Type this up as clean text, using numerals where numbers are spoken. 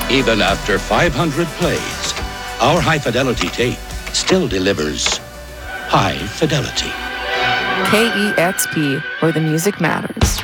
Even after 500 plays, our high-fidelity tape still delivers high fidelity. KEXP, where the music matters.